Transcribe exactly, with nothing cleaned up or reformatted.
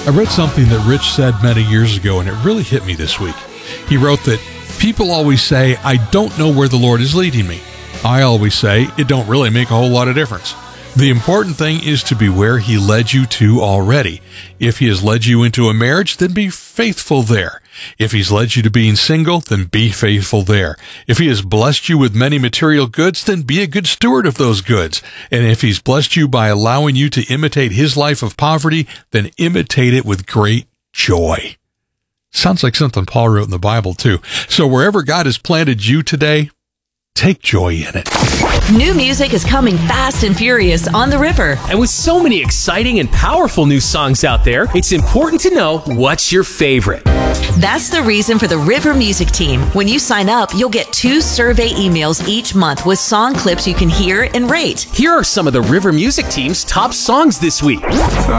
I read something that Rich said many years ago, and it really hit me this week. He wrote that people always say, I don't know where the Lord is leading me. I always say, it don't really make a whole lot of difference. The important thing is to be where He led you to already. If He has led you into a marriage, then be faithful there. If He's led you to being single, then be faithful there. If He has blessed you with many material goods, then be a good steward of those goods. And if He's blessed you by allowing you to imitate His life of poverty, then imitate it with great joy. Sounds like something Paul wrote in the Bible, too. So wherever God has planted you today, take joy in it. New music is coming fast and furious on the Ripper. And with so many exciting and powerful new songs out there, it's important to know what's your favorite. That's the reason for the Ripper Music Team. When you sign up, you'll get two survey emails each month with song clips you can hear and rate. Here are some of the River Music Team's top songs this week. So